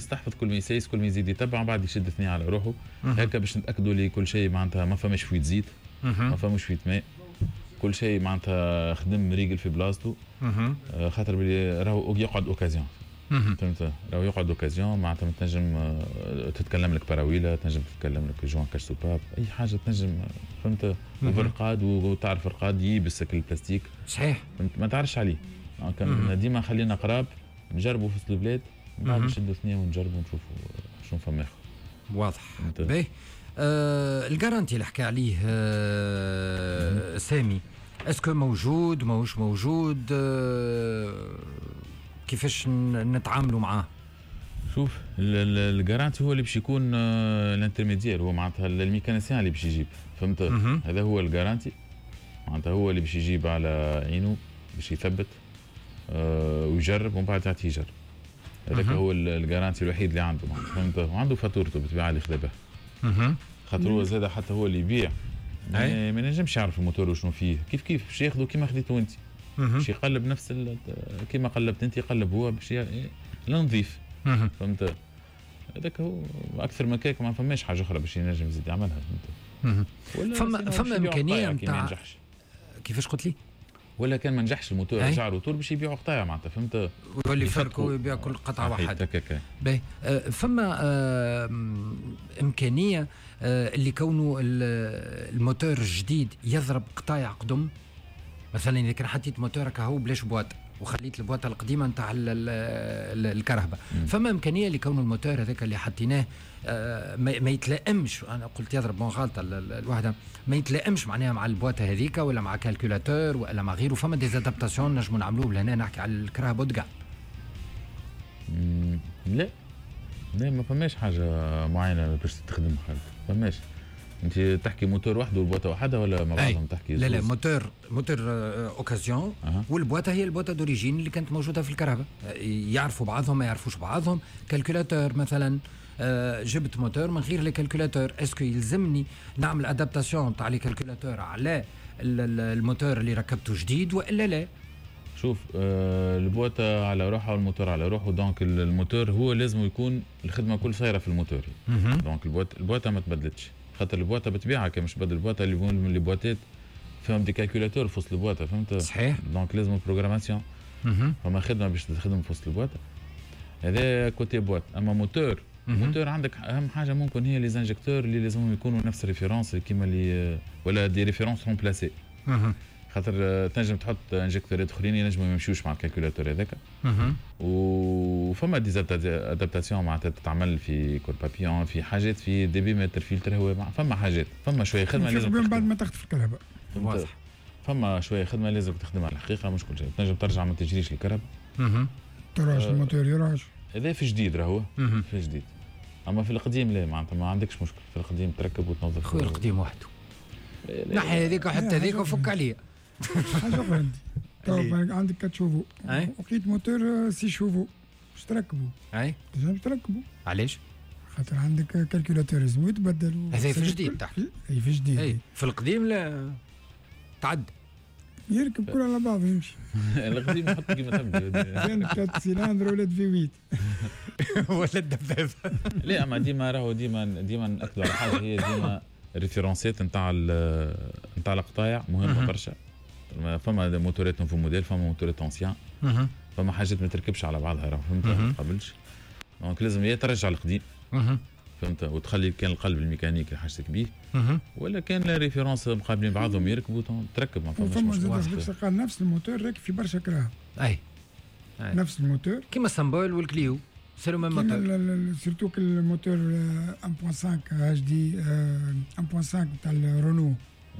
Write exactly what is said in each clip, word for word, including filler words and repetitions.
يستحفظ كل ما يسيس كل ما يزيد يتبع بعد يشد ثنيه على روحه هكا باش نتاكدوا لي كل شيء معناتها ما فماش فويت زيت ما فماش فويت ماء كل شيء معناتها خدم ريقل في بلاصتو آه خاطر بلي راهو يقعد اوكازيون فهمت راهو يقعد اوكازيون معناتها تنجم آه تتكلم لك براويله تنجم تتكلم لك جوان كاش سوباب اي حاجه تنجم فهمت وفرقاد وتعرف فرقاد يبسك البلاستيك صحيح ما تعرفش عليه كان ديما خلينا قراب نجربوا في وسط البلاد بعد نشدوا ثنيه ونجربوا نشوفوا شنو فما اخر واضح باهي آه الجارانتي اللي حكى عليه آه سامي اسكو موجود ماهوش موجود آه كيفاش نتعاملوا معاه؟ شوف الجارانتي هو اللي باش يكون آه الانترميديير هو معناتها الميكانيسيان اللي باش يجيب فهمت هذا هو الجارانتي معناتها هو اللي باش يجيب على عينه باش يثبت آه ويجرب ومن بعد يعطيه يجرب هذاك هو الجارانتي الوحيد اللي عنده فهمت وعنده فاتورته بالطبيعه اللي يخذ بها خاطر هو زاد حتى هو اللي يبيع ما ينجمش يعرف الموتور وشنو فيه كيف كيف باش ياخذه كيما خذيته انت باش يقلب نفس كيما قلبت انت يقلب هو باش لا نظيف فهمت هذاك هو اكثر من هكاك ما فماش حاجه اخرى باش ينجم يزيد يعملها فهمت فما فما امكانيه نتاع كيفاش قلت لي ولا كان ما نجحش الموتور رجع روتور باش يبيعوا قطايع معناتها فهمت ويولي فرق ويبيع كل قطعه واحده باهي فما آه امكانيه آه اللي كونه الموتور الجديد يضرب قطايع قدم مثلا اذا كان حطيت موتورك هو بلاش بواط وخليت البواطه القديمه نتاع الكهرباء فما امكانيه اللي كونه الموتور هذاك اللي حطيناه آه ما يتلائمش انا قلت يضرب مون غلطه الوحده ما يتلائمش معناها مع البواطه هذيك ولا مع كالكولاتور ولا مع غيره فما دي زادابتاسيون نجموا نعملوه لهنا نحكي على الكراه بودقه لا لا ما فماش حاجه معينه باش تخدم حاجه فماش انت تحكي موتور وحده والبواطه وحدها ولا مع بعضهم تحكي لا لا موتور موتور اوكازيون أه. والبواطه هي البواطه دوريجين اللي كانت موجوده في الكهرباء يعرفوا بعضهم ما يعرفوش بعضهم كالكولاتور مثلا أه جبت موتور من غير الكالكولاتور اسكو يلزمني نعمل ادابتاسيون تاع الكالكولاتور على الموتور اللي ركبته جديد والا لا شوف آه البواطه على روحها والموتور على روحه دونك الموتور هو لازم يكون الخدمه كل صايره في الموتور دونك البواطه البواطه ما تبدلتش خاطر البواطه بطبيعه كان مش بدل البواطه اللي يكون من البواطات فهم دي كالكولاتور في وسط البواطه فهمت صحيح دونك لازم بروغراماسيون فما خدمه باش تخدم في وسط البواطه هذا كوتي بواط اما موتور موتور عندك اهم حاجه ممكن هي لي انجكتور اللي لازم يكونوا نفس الريفيرونس كيما اللي ولا دي ريفيرونس رومبلاسي خاطر تنجم تحط انجكتورات اخرين ينجموا ما يمشيوش مع الكالكولاتور هذاك وفما دي ادابتاسيون معناتها تتعمل في كول بابيون في حاجات في ديبي متر فلتر هواء فما حاجات فما شويه خدمه لازم بعد ما تخطف الكهرباء واضح فما شويه خدمه لازم تخدمها على الحقيقه مش كل شيء تنجم ترجع ما تجريش الكهرباء اها تراش آه الموتور يراش هذا في جديد راهو في جديد اما في القديم لا معناتها ما عندكش مشكل في القديم تركب وتنظف خويا القديم وحده نحي هذيك وحتى هذيك وفك عليها حاجه اخرى عندي عندك كتشوفوا وقيت موتور سي شوفوا باش تركبوا اي لازم تركبوا علاش؟ خاطر عندك كالكولاتور لازم يتبدل هذا في الجديد تحكي اي في الجديد اي في القديم لا تعد يركب كل على بعضه يمشي القديم يحط كيما تبدا كان ثلاث سيلندر ولا في ويت ولا الدبابه لا اما ديما راهو ديما ديما ناكدوا على حاجه هي ديما ريفيرونسات نتاع نتاع القطايع مهمه برشا فما موتورات نوفو موديل فما موتورات انسيان فما حاجات ما تركبش على بعضها راه فهمت ما تقبلش دونك لازم يا ترجع القديم فهمت وتخلي كان القلب الميكانيكي اللي حاجتك بيه ولا كان لا ريفيرونس مقابلين بعضهم يركبوا تركب ما فماش مشكل فما قال نفس الموتور راكب في برشا كراهه اي نفس الموتور كيما السامبول والكليو سيرو ميم موتور سيرتو الموتور واحد فاصلة خمسة اتش دي واحد فاصلة خمسة تاع الرونو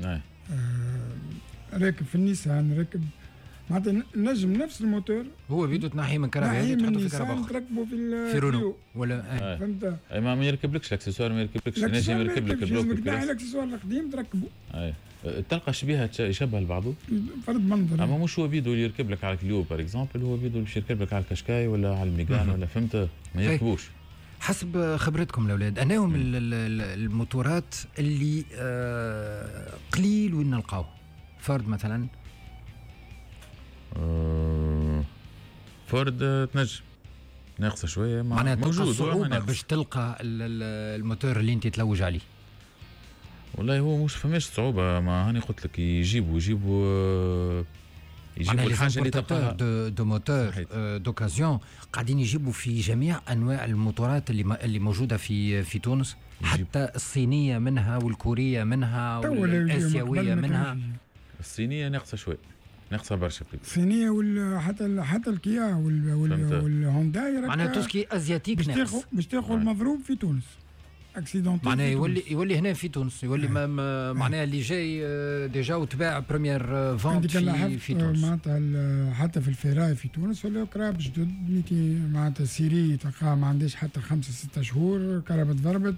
راكب في النيسان راكب معناتها نجم نفس الموتور هو بيدو تنحي من كهرباء هذه تحطه في كهرباء تركبه في في رونو ولا اي فهمت اي ما يركبلكش الاكسسوار ما يركبلكش نجم يركب لك البلوك لازم تنحي الاكسسوار القديم تركبه اي تلقى شبيهه يشبه لبعضه فرد منظر اما مش هو بيدو اللي يركب لك على الكليو بار اكزومبل هو بيدو اللي يركب لك على الكشكاي ولا على الميغان ولا فهمت ما يركبوش حسب خبرتكم الاولاد انهم الموتورات اللي آه قليل وين نلقاوه فورد مثلا أه فورد تنجم ناقصه شويه معناها موجود صعوبه باش تلقى الموتور اللي انت تلوج عليه. والله هو مش فماش صعوبه، ما هاني قلت لك يجيبوا يجيبوا يجيبوا الحاجه اللي تلقاها دو, دو موتور دوكازيون قاعدين يجيبوا في جميع انواع الموتورات اللي اللي موجوده في في تونس، حتى الصينيه منها والكوريه منها والاسيويه منها. الصينيه ناقصه شوي، ناقصه برشا. الصينيه وال حتى حتى الكيا والهونداي معناها توسكي ازياتيك ناقص باش تاخذ المضروب في تونس اكسيدونتي. معناها يولي يولي هنا في تونس يولي ما معناها اللي جاي ديجا وتباع بريمير فونت في في تونس. معناتها حتى في الفيراي في تونس ولا كراب جدد كي معناتها سيري تلقاها ما عندهاش حتى خمسة ستة شهور كراب تضربت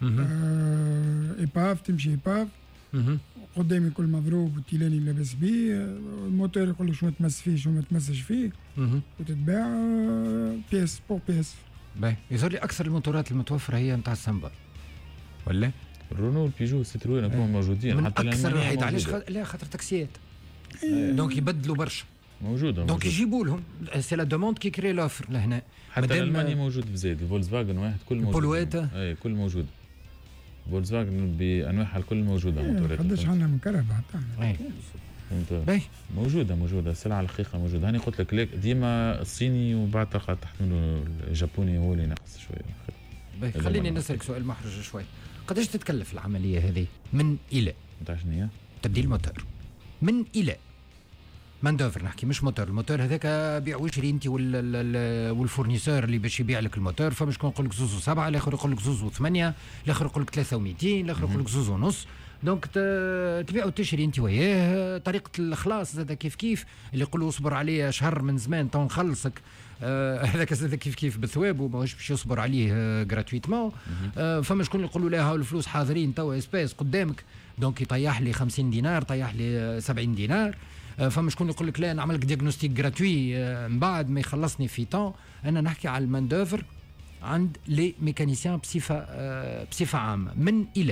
آه ايباف تمشي ايباف قدامي كل مضروب والتيلاني لاباس بيه، الموتور يقول لك شو تمس فيه شو ما تمسش فيه وتتباع بيس بو بيس. باهي يظهر لي اكثر الموتورات المتوفره هي نتاع السامبا ولا الرونو البيجو الستروين يكونوا موجودين حتى اكثر الوحيد علاش لا خاطر تاكسيات دونك يبدلوا برشا موجوده دونك يجيبوا لهم سي لا دوموند كي كري لوفر لهنا. حتى الالماني موجود بزيد، الفولكس فاجن واحد كل موجود، بولواتا اي كل موجود، فولكس فاجن بانواعها الكل موجوده. موتورات قداش عندنا من كهرباء حتى فهمت موجوده موجوده السلعه الحقيقه موجوده. هاني قلت لك ديما الصيني وبعد تلقى تحمله الجابوني هو اللي ناقص شويه. خليني نسالك سؤال محرج شوي، قداش تتكلف العمليه هذه من الى؟ نتاع شنو هي؟ تبديل الموتور من الى ماندوفر نحكي مش موتور، الموتور هذاك بيع وشري انت والفورنيسور اللي باش يبيع لك الموتور، فمش كون يقول لك زوز وسبعه، الاخر يقول لك زوز وثمانيه، الاخر يقول لك ثلاثة ومئتين، الاخر يقول لك زوز ونص. دونك تبيع وتشري انت وياه. طريقه الاخلاص زاد كيف كيف، اللي يقولوا اصبر عليه شهر من زمان تو نخلصك هذاك آه زاد كيف كيف بثواب وماهوش باش يصبر عليه غراتويتمون. آه فما شكون يقولوا لا هاو الفلوس حاضرين تو اسباس قدامك، دونك يطيح لي خمسين دينار طيح لي سبعين دينار. فما شكون يقول لك لا نعمل لك ديagnostic جراتوي من بعد ما يخلصني في طون. انا نحكي على الماندوفر عند لي ميكانيسيان بصفه بصفه عامه من الى.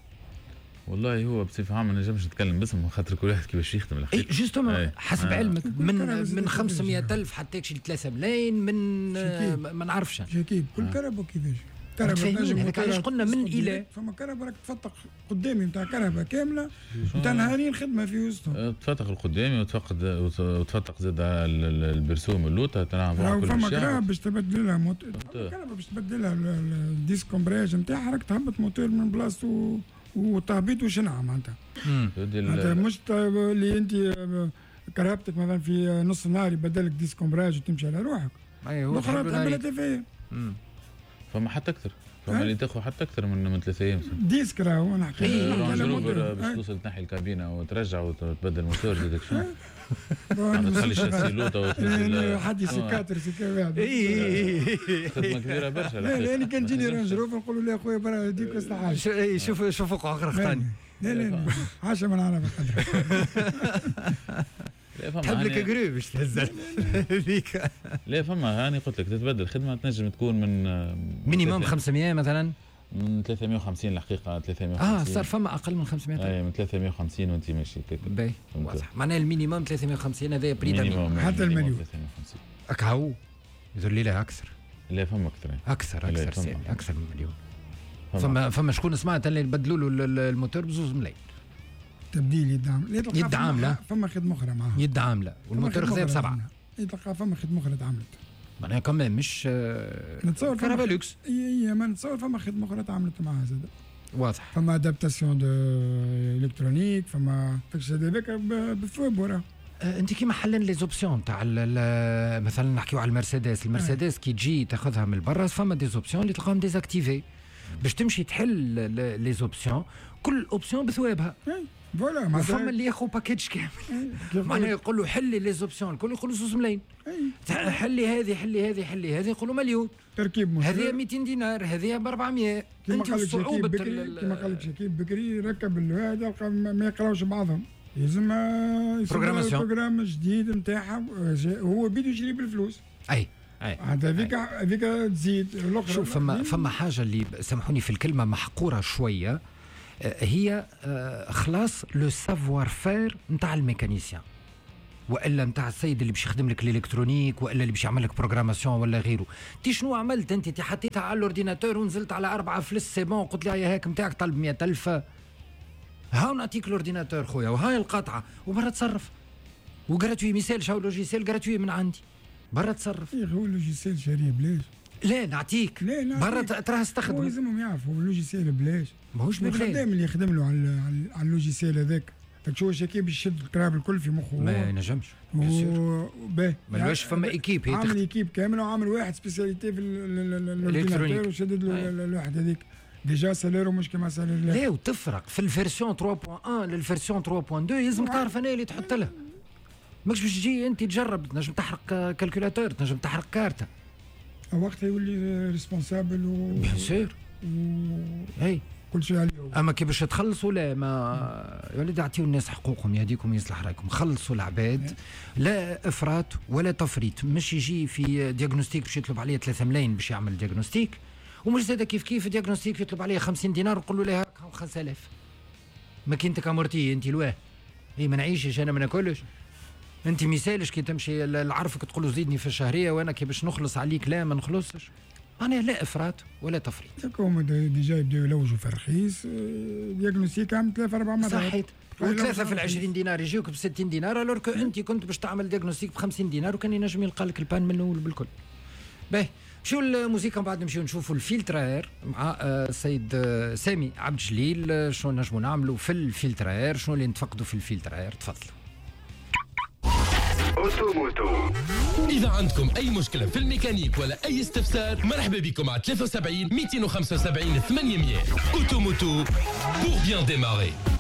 والله هو بصفه عامه ما نجمش نتكلم باسم خاطر كل واحد كيفاش يخدم الحقيقه. اي جوستومون حسب آه. علمك من من خمسمية ألف حتى يكشي ثلاثة ملايين من ما نعرفش شكيب كل آه. كهرباء كيفاش كهرباء هذاك علاش قلنا من الى. فما كهرباء راك تفتق قدامي نتاع كهرباء كامله نتاع نهارين خدمه في وسطهم. تفتق القدامي وتفقد وتفتق زاد البرسوم اللوطه تاع كل شيء. فما كهرباء باش تبدل لها موتور، كهرباء باش تبدل لها الديسك كومبريج نتاعها راك تهبط موتور من بلاصتو وتهبيط وشنعه معناتها. معناتها مش اللي انت كهربتك مثلا في نص نهار يبدل لك ديسك كومبريج وتمشي على روحك. ايوه الاخرى تعملها تفاهم. فما حتى اكثر، فما اللي تاخذ حتى اكثر من من ثلاثة ايام. ديسك راهو نحكي باش توصل تنحي الكابينه وترجع وتبدل الموتور زادك شنو؟ تخلي الشاسي لوطه وتخلي حد يسكاتر سكه واحد. اي خدمه كبيره برشا. لا انا كان جيني رانج روفر نقول له لا خويا برا هذيك وسط حاجه. اي شوف شوف فوق اخر ثاني. لا لا عاش ما نعرف قدر تحب لك قريب باش تهزل هذيك. لا فما هاني قلت لك تتبدل خدمه تنجم تكون من مينيموم خمسمية مثلا من ثلاثمية وخمسين الحقيقه ثلاثمية وخمسين. اه صار فما اقل من خمسمية. اي من ثلاثمية وخمسين وانت ماشي هكاك. باهي واضح معناها المينيموم ثلاثمية وخمسين هذا بريد حتى المليون اكهو يظهر لي لا اكثر. لا فما اكثر اكثر اكثر سامي اكثر من مليون. فما فما شكون سمعت اللي يبدلوا له الموتور بزوز ملايين تبديل يد عامله. يد عامله فما خدمه اخرى معاها يد عامله والموتور خذا بسبعه. يتلقى فما خدمه اخرى تعملت معناها كمان مش نتصور كهرباء لوكس. اي ما نتصور فما خدمه اخرى تعملت معاها زاد واضح. فما ادابتاسيون دو الكترونيك فما فكش هذاك بالثواب وراه. انت كيما حلين لي زوبسيون تاع مثلا نحكيو على المرسيدس. المرسيدس كي تجي تاخذها من برا فما دي زوبسيون اللي تلقاهم ديزاكتيفي باش تمشي تحل لي زوبسيون كل اوبسيون بثوابها. فوالا فما اللي ياخذ باكيج كامل معناها يقول له حلي لي زوبسيون الكل يقول له زوز ملايين. حلي هذه حلي هذه حلي هذه يقول له مليون. تركيب هذه مئتين دينار هذه ب أربعمية. انت صعوبه كما قال لك شكيب بكري ركب هذا ما يقراوش بعضهم لازم بروغرام جديد نتاعها هو بيدو يشري بالفلوس. اي اي هذيك هذيك تزيد الاخرى. شوف فما فما حاجه اللي سامحوني في الكلمه محقوره شويه هي خلاص لو سافوار فير نتاع الميكانيسيان. والا نتاع السيد اللي باش يخدم لك الالكترونيك والا اللي باش يعمل لك بروغراماسيون ولا غيره. تي شنو عملت انت؟ تي حطيتها على الاورديناتور ونزلت على أربعة فلس سي بون، قلت لي هيا هاك نتاعك طلب مئة ألف، ها نعطيك الاورديناتور خويا وهاي القطعه وبرا تصرف وغراتوي. مثال شاو لوجيسيل غراتوي من عندي برا تصرف. ايه هو اللوجيسيل شاريه بلاش. لا نعطيك برا تراه استخدم. لازمهم يعرفوا اللوجيسيل بلاش، ماهوش ببلاش. الخدام اللي يخدم له على على اللوجيسيل هذاك تشوف شكي باش يشد الكراب الكل في مخه ما ينجمش. باهي ما واش فما ايكيب عامل تخ... ايكيب كامله وعامل واحد سبيسياليتي في الاورديناتور وشدد له الواحد هذيك ديجا ساليرو مش كما سالير. لا وتفرق في الفيرسيون ثلاثة فاصلة واحد للفيرسيون ثلاثة فاصلة اثنين لازم تعرف انا اللي تحط لها. ماكش باش تجي انت تجرب، تنجم تحرق كالكولاتور، تنجم تحرق كارته وقتها يولي ريسبونسابل و بيان سور و... اي كل شيء عليه. اما كي باش تخلصوا لا ما يا وليدي اعطيو الناس حقوقهم، يهديكم يصلح رايكم، خلصوا العباد لا افراط ولا تفريط. مش يجي في دياغنوستيك باش يطلب عليه ثلاثة ملايين باش يعمل دياغنوستيك، ومش زاد كيف كيف دياغنوستيك يطلب عليه خمسين دينار ونقول له لا هاك خمسة آلاف ماكينتك امورتي انت لواه. اي ما نعيشش انا ما ناكلش. انت مثالش كي تمشي لعرفك تقول له زيدني في الشهريه وانا كي باش نخلص عليك لا ما نخلصش. انا لا افراط ولا تفريط. هما ديجا يبداو يلوجوا في الرخيص دياغنوستيك عام ثلاثة أربعة مرات. صحيت. وثلاثة في العشرين دينار يجيوك ب ستين دينار، الور كو انت كنت باش تعمل دياغنوستيك ب خمسين دينار وكان ينجم يلقى لك البان من الاول بالكل. باهي شو الموسيقى من بعد نمشيو نشوفوا الفلترير مع السيد سامي عبد الجليل. شنو نجموا نعملوا في الفلترير، شنو اللي نتفقدوا في الفلترير. تفضلوا. أوتوموتو. إذا عندكم أي مشكلة في الميكانيك ولا أي استفسار مرحبا بكم على ثلاثة وسبعين مئتين وخمسة وسبعين ثمانمئة. أوتوموتو pour bien démarrer.